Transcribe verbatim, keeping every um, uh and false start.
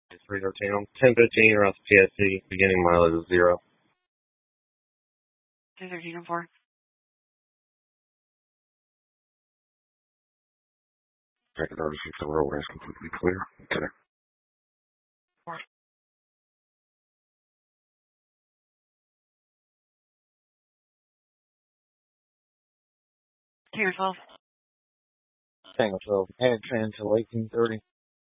three thirteen on ten fifteen around P S C, beginning mileage is zero. two thirteen and four. Record thirty-six, the roadway is completely clear. Okay. Four. Tango twelve. Tango twelve, head until eighteen thirty.